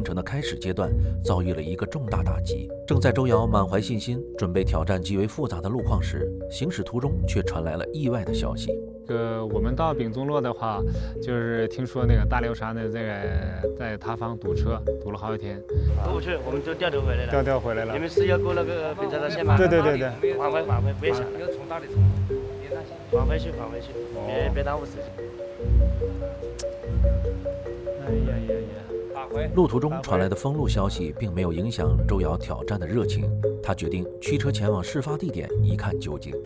程的开始阶段遭遇了一个重大打击。正在周瑶满怀信心，准备挑战极为复杂的路况时，行驶途中却传来了意外的消息。 我们到丙中洛的话，就是听说那个大流沙的在塌方堵车，堵了好几天。 过不去，我们就掉头回来了。 掉回来了。 你们是要过那个丙察察线吗？ 对， 返回，别想了。 要从大理返回去，别耽误时间。 哎呀！ 路途中传来的封路消息并没有影响周瑶挑战的热情，他决定驱车前往事发地点一看究竟。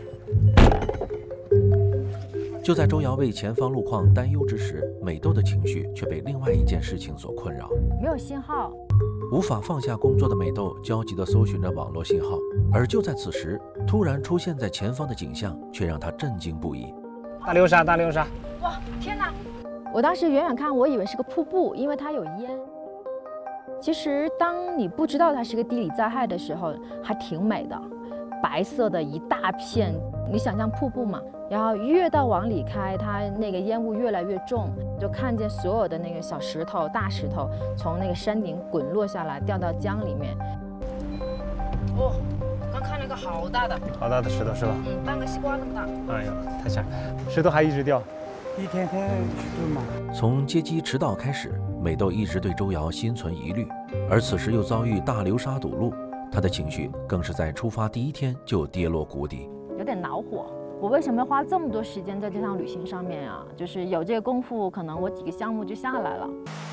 就在周瑶为前方路况担忧之时，美豆的情绪却被另外一件事情所困扰。 没有信号， 无法放下工作的美豆焦急地搜寻着网络信号，而就在此时，突然出现在前方的景象却让他震惊不已。 大流沙！ 哇，天哪！我当时远远看，我以为是个瀑布，因为它有烟。其实当你不知道它是个地理灾害的时候，还挺美的，白色的一大片，你想象瀑布嘛？然后越到往里开，它那个烟雾越来越重，就看见所有的那个小石头、大石头从那个山顶滚落下来，掉到江里面。哦，刚看了个好大的石头是吧？ 半个西瓜那么大。 哎呀，太吓人！石头还一直掉， 一天天去嘛。 从接机迟到开始，美豆一直对周瑶心存疑虑，而此时又遭遇大流沙堵路，她的情绪更是在出发第一天就跌落谷底， 有点恼火。我为什么要花这么多时间在这趟旅行上面啊？就是有这个功夫，可能我几个项目就下来了。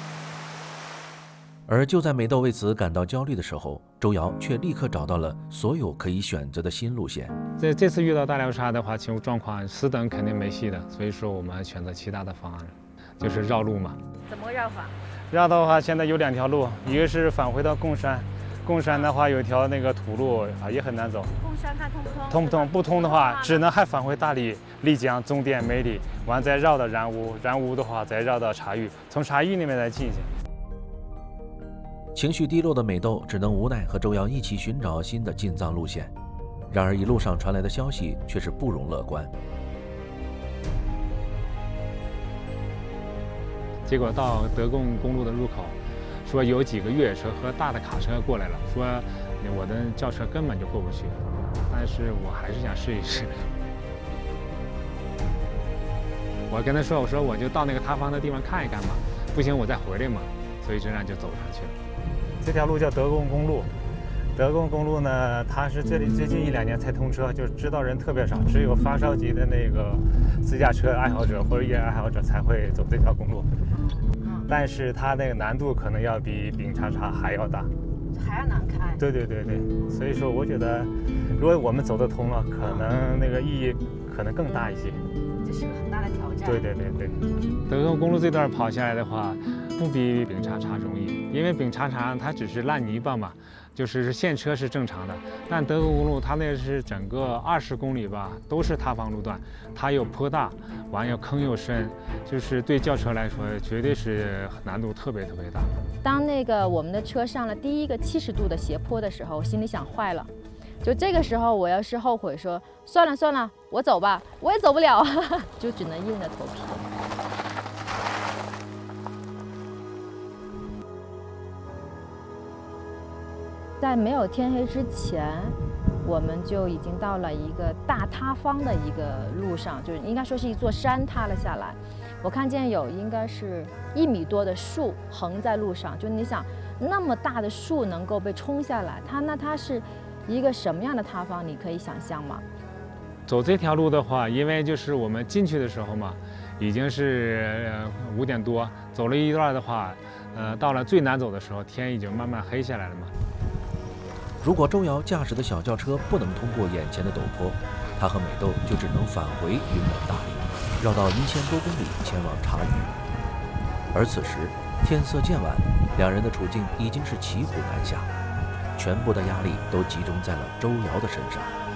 而就在美豆为此感到焦虑的时候，周瑶却立刻找到了所有可以选择的新路线。 这次遇到大流沙的话，情况状况死等肯定没戏的，所以说我们选择其他的方案，就是绕路嘛。 怎么个绕法？ 绕的话，现在有2条路，一个是返回到贡山。贡山的话有一条那个土路啊，也很难走。 贡山看通不通？ 通不通？不通的话，只能还返回大理、丽江、终点梅里，完再绕到然乌，然乌的话再绕到察隅，从察隅那边再进去。 情绪低落的美豆只能无奈和周瑶一起寻找新的进藏路线。然而一路上传来的消息却是不容乐观。 结果到德贡公路的入口，说有几个越野车和大的卡车过来了，说我的轿车根本就过不去，但是我还是想试一试。我跟他说，我说我就到那个塌方的地方看一看嘛，不行我再回来嘛，所以这样就走上去了。这条路叫德贡公路，德贡公路呢，它是这里最近1-2年才通车，就是知道人特别少，只有发烧级的那个私家车爱好者或者越野爱好者才会走这条公路。但是它那个难度可能要比丙察察还要大， 还要难开。 对，所以说我觉得，如果我们走得通了，可能那个意义可能更大一些。 这是个很大的挑战。 对。德贡公路这段跑下来的话，不比丙察察容易，因为丙察察它只是烂泥巴嘛，就是现车是正常的，但德贡公路它那是整个20公里吧，都是塌方路段，它又坡大，完又坑又深，就是对轿车来说绝对是难度特别大。 当那个我们的车上了第一个70度的斜坡的时候，我心里想坏了，就这个时候我要是后悔说算了，我走吧，我也走不了，就只能硬着头皮。在没有天黑之前，我们就已经到了一个大塌方的一个路上，就是应该说是一座山塌了下来。我看见有应该是1米多的树横在路上，就你想那么大的树能够被冲下来，它是一个什么样的塌方？你可以想象吗？ 走这条路的话，因为就是我们进去的时候嘛，已经是5点多，走了一段的话，到了最难走的时候，天已经慢慢黑下来了嘛。 如果周瑶驾驶的小轿车不能通过眼前的陡坡，他和美豆就只能返回云南大理，绕到1000多公里前往察隅。而此时天色渐晚，两人的处境已经是骑虎难下，全部的压力都集中在了周瑶的身上。